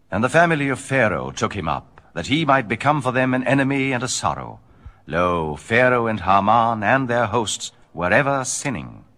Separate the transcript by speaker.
Speaker 1: And the family of Pharaoh took him up, that he might become for them an enemy and a sorrow. Lo, Pharaoh and Haman and their hosts were ever sinning.